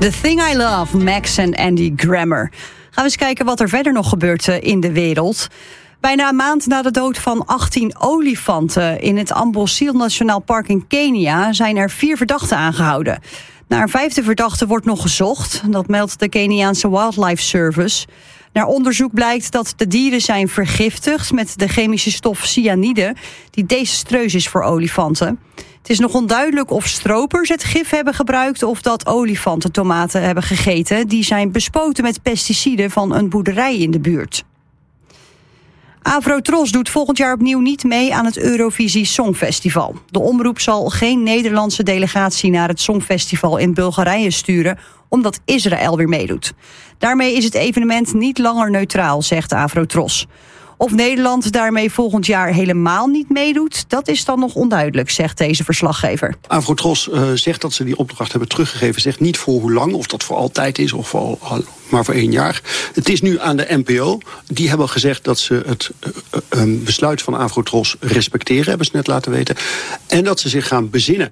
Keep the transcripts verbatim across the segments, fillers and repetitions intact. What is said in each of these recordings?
The Thing I Love, Max en Andy Grammer. Gaan we eens kijken wat er verder nog gebeurt in de wereld. Bijna een maand na de dood van achttien olifanten in het Amboseli Nationaal Park in Kenia zijn er vier verdachten aangehouden. Naar een vijfde verdachte wordt nog gezocht. Dat meldt de Keniaanse Wildlife Service. Naar onderzoek blijkt dat de dieren zijn vergiftigd met de chemische stof cyanide, die desastreus is voor olifanten. Het is nog onduidelijk of stropers het gif hebben gebruikt of dat olifanten tomaten hebben gegeten. Die zijn bespoten met pesticiden van een boerderij in de buurt. Avrotros doet volgend jaar opnieuw niet mee aan het Eurovisie Songfestival. De omroep zal geen Nederlandse delegatie naar het Songfestival in Bulgarije sturen, omdat Israël weer meedoet. Daarmee is het evenement niet langer neutraal, zegt Avrotros. Of Nederland daarmee volgend jaar helemaal niet meedoet, dat is dan nog onduidelijk, zegt deze verslaggever. Avrotros uh, zegt dat ze die opdracht hebben teruggegeven. Zegt niet voor hoe lang, of dat voor altijd is, of voor al, maar voor één jaar. Het is nu aan de N P O. Die hebben gezegd dat ze het uh, uh, besluit van Avrotros respecteren, hebben ze net laten weten. En dat ze zich gaan bezinnen.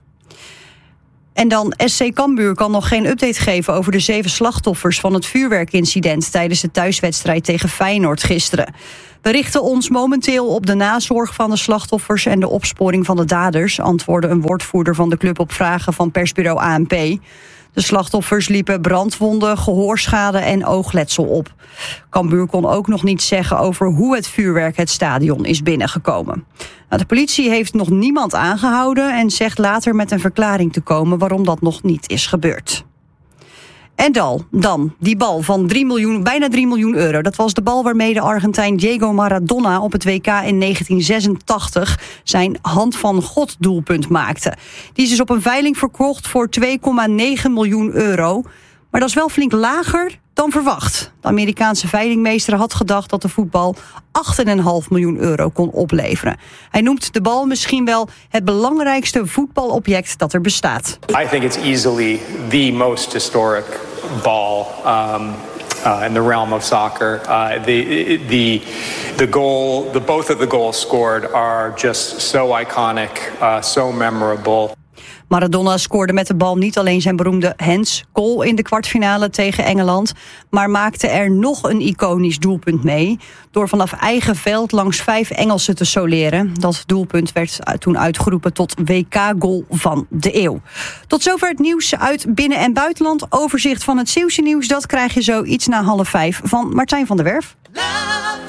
En dan S C Cambuur kan nog geen update geven over de zeven slachtoffers van het vuurwerkincident tijdens de thuiswedstrijd tegen Feyenoord gisteren. We richten ons momenteel op de nazorg van de slachtoffers en de opsporing van de daders, antwoordde een woordvoerder van de club op vragen van persbureau A N P. De slachtoffers liepen brandwonden, gehoorschade en oogletsel op. Cambuur kon ook nog niet zeggen over hoe het vuurwerk het stadion is binnengekomen. Nou, de politie heeft nog niemand aangehouden en zegt later met een verklaring te komen waarom dat nog niet is gebeurd. En dan, dan die bal van drie miljoen, bijna drie miljoen euro. Dat was de bal waarmee de Argentijn Diego Maradona op het W K in negentien zesentachtig zijn hand van God doelpunt maakte. Die is dus op een veiling verkocht voor twee komma negen miljoen euro. Maar dat is wel flink lager dan verwacht. De Amerikaanse veilingmeester had gedacht dat de voetbal acht komma vijf miljoen euro kon opleveren. Hij noemt de bal misschien wel het belangrijkste voetbalobject dat er bestaat. I think it's easily the most historic ball um, uh, in the realm of soccer. Uh, the the the goal, the both of the goals scored are just so iconic, uh, so memorable. Maradona scoorde met de bal niet alleen zijn beroemde hands-goal in de kwartfinale tegen Engeland, maar maakte er nog een iconisch doelpunt mee door vanaf eigen veld langs vijf Engelsen te soleren. Dat doelpunt werd toen uitgeroepen tot W K-goal van de eeuw. Tot zover het nieuws uit binnen- en buitenland. Overzicht van het Zeeuwse nieuws, dat krijg je zo iets na half vijf van Martijn van der Werf.